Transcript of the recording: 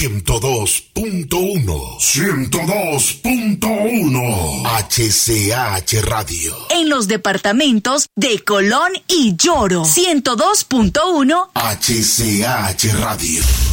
102.1. 102.1. HCH Radio. En los departamentos de Colón y Lloro. 102.1. HCH Radio.